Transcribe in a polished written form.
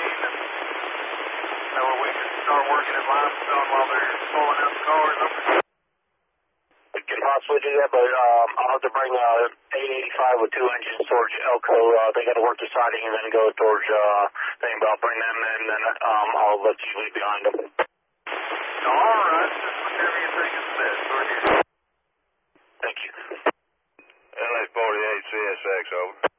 That way we can start working at limestone while they're pulling out the cars. We can possibly do that, but I'll have to bring 885 with 2 engines towards Elko. They got to work the siding and then go towards thing. But I'll bring them in, and then I'll let you leave behind them. All right, just whatever you think is best. We're here. Thank you. LA 48 CSX, over.